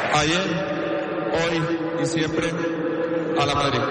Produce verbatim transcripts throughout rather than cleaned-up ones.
Ayer, hoy y siempre, a la Madrid.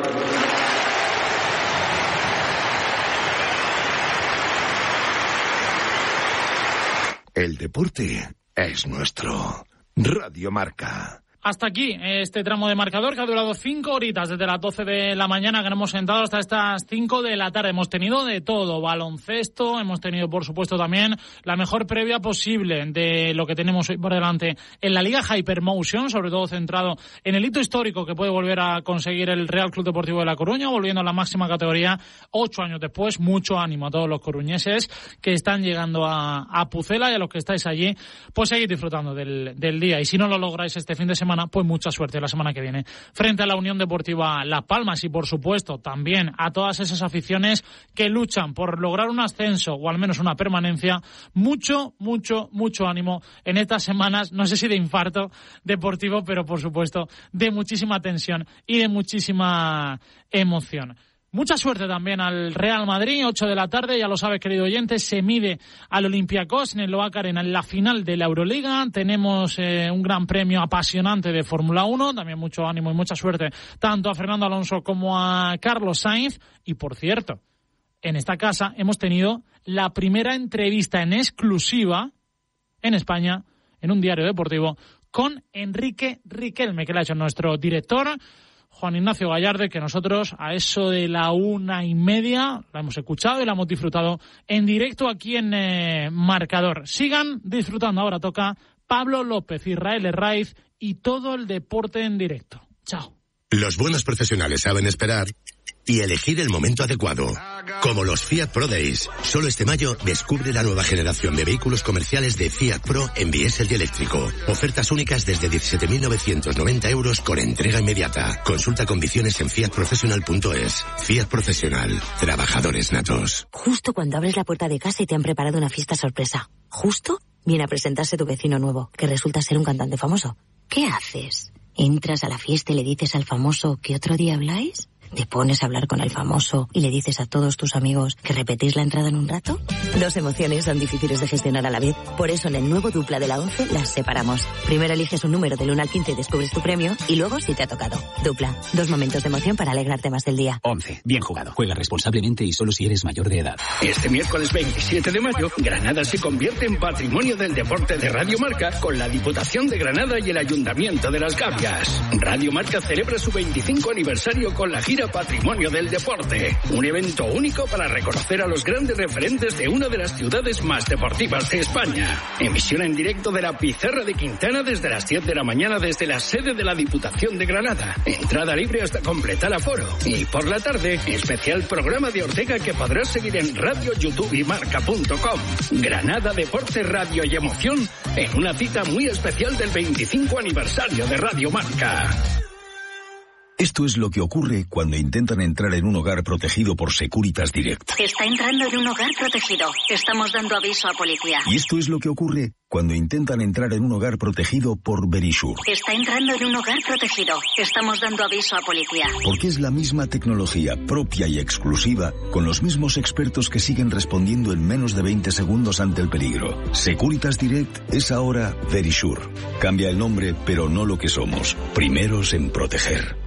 El deporte es nuestro. Radio Marca. Hasta aquí este tramo de marcador que ha durado cinco horitas desde las doce de la mañana que nos hemos sentado hasta estas cinco de la tarde. Hemos tenido de todo, baloncesto, hemos tenido por supuesto también la mejor previa posible de lo que tenemos hoy por delante en la Liga Hypermotion, sobre todo centrado en el hito histórico que puede volver a conseguir el Real Club Deportivo de La Coruña, volviendo a la máxima categoría ocho años después. Mucho ánimo a todos los coruñeses que están llegando a, a Pucela, y a los que estáis allí, pues seguid disfrutando del, del día. Y si no lo lográis este fin de semana, pues mucha suerte la semana que viene frente a la Unión Deportiva Las Palmas, y por supuesto también a todas esas aficiones que luchan por lograr un ascenso o al menos una permanencia. Mucho, mucho, mucho ánimo en estas semanas, no sé si de infarto deportivo, pero por supuesto de muchísima tensión y de muchísima emoción. Mucha suerte también al Real Madrid, ocho de la tarde, ya lo sabes, querido oyente, se mide al Olympiacos en el Loac Arena en la final de la Euroliga. Tenemos eh, un gran premio apasionante de Fórmula uno, también mucho ánimo y mucha suerte tanto a Fernando Alonso como a Carlos Sainz. Y por cierto, en esta casa hemos tenido la primera entrevista en exclusiva en España, en un diario deportivo, con Enrique Riquelme, que le ha hecho nuestro director, Juan Ignacio Gallardo, que nosotros a eso de la una y media la hemos escuchado y la hemos disfrutado en directo aquí en eh, Marcador. Sigan disfrutando. Ahora toca Pablo López, Israel Herraiz y todo el deporte en directo. Chao. Los buenos profesionales saben esperar y elegir el momento adecuado. Como los Fiat Pro Days. Solo este mayo descubre la nueva generación de vehículos comerciales de Fiat Pro en diésel y eléctrico. Ofertas únicas desde diecisiete mil novecientos noventa euros con entrega inmediata. Consulta condiciones en fiat professional punto es. Fiat Profesional. Trabajadores natos. Justo cuando abres la puerta de casa y te han preparado una fiesta sorpresa. Justo viene a presentarse tu vecino nuevo, que resulta ser un cantante famoso. ¿Qué haces? ¿Entras a la fiesta y le dices al famoso que otro día habláis? ¿Te pones a hablar con el famoso y le dices a todos tus amigos que repetís la entrada en un rato? Dos emociones son difíciles de gestionar a la vez. Por eso en el nuevo Dupla de la once las separamos. Primero eliges un número del uno al quince y descubres tu premio, y luego si te ha tocado. Dupla. Dos momentos de emoción para alegrarte más del día. once. Bien jugado. Juega responsablemente y solo si eres mayor de edad. Este miércoles veintisiete de mayo, Granada se convierte en Patrimonio del Deporte de Radio Marca con la Diputación de Granada y el Ayuntamiento de Las Gavias. Radio Marca celebra su veinticinco aniversario con la gira Patrimonio del Deporte, un evento único para reconocer a los grandes referentes de una de las ciudades más deportivas de España. Emisión en directo de la Pizarra de Quintana desde las diez de la mañana desde la sede de la Diputación de Granada. Entrada libre hasta completar aforo. Y por la tarde, especial programa de Ortega que podrás seguir en radio, YouTube y marca punto com. Granada, deporte, radio y emoción en una cita muy especial del veinticinco aniversario de Radio Marca. Esto es lo que ocurre cuando intentan entrar en un hogar protegido por Securitas Direct. Está entrando en un hogar protegido. Estamos dando aviso a policía. Y esto es lo que ocurre cuando intentan entrar en un hogar protegido por Verisure. Está entrando en un hogar protegido. Estamos dando aviso a policía. Porque es la misma tecnología propia y exclusiva, con los mismos expertos que siguen respondiendo en menos de veinte segundos ante el peligro. Securitas Direct es ahora Verisure. Cambia el nombre, pero no lo que somos. Primeros en proteger.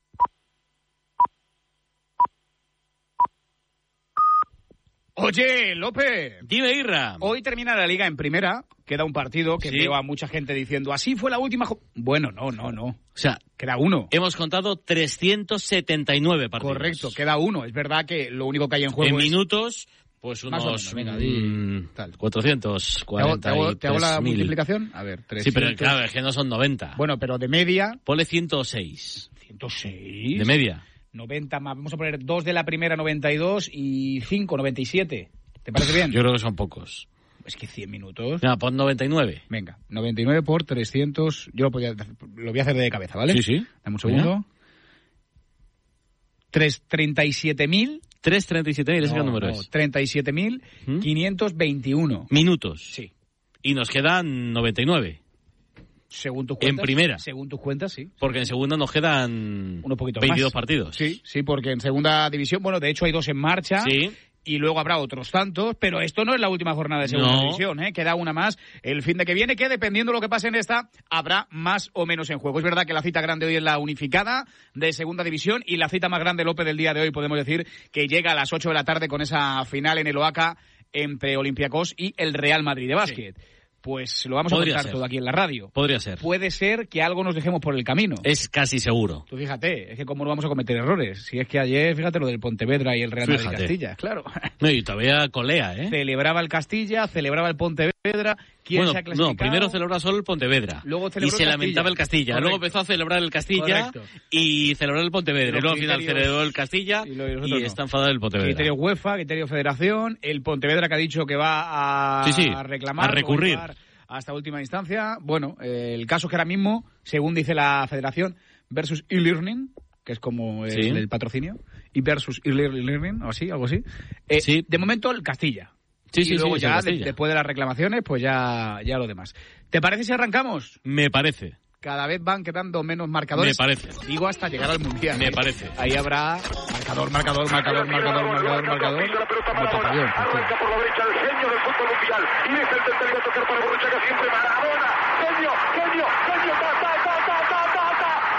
Oye, López. Dime, Irra. Hoy termina la Liga en primera. Queda un partido que ¿sí? Veo a mucha gente diciendo, así fue la última... Jo-". Bueno, no, no, no. O sea, queda uno. Hemos contado trescientos setenta y nueve partidos. Correcto, queda uno. Es verdad que lo único que hay en juego en es... minutos, pues unos... Más o menos, venga, di... mmm, tal. cuatrocientos cuarenta. ¿Te hago, te hago la multiplicación? A ver, trescientos... Sí, pero claro, es que no son noventa. Bueno, pero de media... Ponle ciento seis. ¿ciento seis? De media. noventa más. Vamos a poner dos de la primera, noventa y dos, y cinco, noventa y siete. ¿Te parece bien? Yo creo que son pocos. Es que cien minutos... No, pon noventa y nueve. Venga, noventa y nueve por trescientos... Yo lo, podía, lo voy a hacer de cabeza, ¿vale? Sí, sí. Dame un segundo. treinta y siete mil... trescientos treinta y siete mil, ese no, número no, es. treinta y siete mil quinientos veintiuno. Minutos. Sí. Y nos quedan noventa y nueve. Según tus cuentas. En primera. Según tus cuentas, sí. Porque en segunda nos quedan un poquito veintidós más. partidos. Sí, sí, porque en segunda división, bueno, de hecho hay dos en marcha. Sí. y luego habrá otros tantos, pero esto no es la última jornada de segunda no. división, ¿eh? Queda una más el fin de que viene, que dependiendo de lo que pase en esta, habrá más o menos en juego. Es verdad que la cita grande hoy es la unificada de segunda división y la cita más grande, López, del día de hoy, podemos decir que llega a las ocho de la tarde con esa final en el Oaca entre Olympiacos y el Real Madrid de básquet. Sí. Pues lo vamos Podría a contar ser. todo aquí en la radio. Podría ser. Puede ser que algo nos dejemos por el camino. Es casi seguro. Tú fíjate, es que cómo no vamos a cometer errores. Si es que ayer, fíjate lo del Pontevedra y el Real Madrid Castilla, claro. No, y todavía colea, ¿eh? Celebraba el Castilla, celebraba el Pontevedra. ¿Quién bueno, se ha clasificado? No, primero celebraba solo el Pontevedra. Luego y se el lamentaba el Castilla. Correcto. Luego empezó a celebrar el Castilla Correcto. y celebrar el Pontevedra. Y luego al final celebró el Castilla y, lo, y, y no. está enfadado el Pontevedra. Criterio UEFA, criterio Federación, el Pontevedra que ha dicho que va a, sí, sí, a reclamar. A recurrir. Hasta última instancia. Bueno, eh, el caso que ahora mismo, según dice la Federación, versus e-learning, que es como el, sí. el patrocinio, y versus e-learning, o así, algo así. Eh, sí. De momento, el Castilla. Sí, y sí, luego sí, ya, Castilla. de, después de las reclamaciones, pues ya, ya lo demás. ¿Te parece si arrancamos? Me parece. Cada vez van quedando menos marcadores. Me parece. Digo hasta llegar al Mundial. Me ¿eh? parece. Ahí habrá marcador, marcador, marcador, marcador, marcador, marcador. Arranca por la derecha el genio del fútbol mundial. Y es el del tocar para